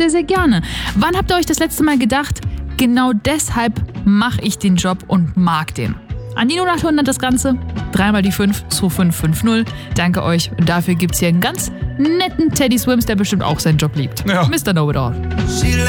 sehr, sehr gerne. Wann habt ihr euch das letzte Mal gedacht, genau deshalb mache ich den Job und mag den? An die 0800 das Ganze, 3 die 5, 2550. Danke euch. Und dafür gibt's hier einen ganz netten Teddy Swims, der bestimmt auch seinen Job liebt. Ja. Mr. Know-It-All.